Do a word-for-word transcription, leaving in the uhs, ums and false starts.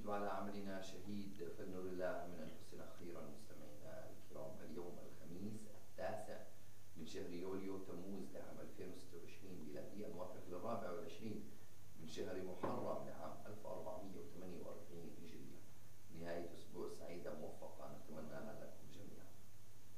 على عملنا شهيد فلنر الله من أنفسنا خيرا. مستمعينا الكرام، اليوم الخميس التاسع من شهر يوليو تموز لعام ألفين وستة وعشرين ميلادي، الموافق للرابع والعشرين من شهر محرم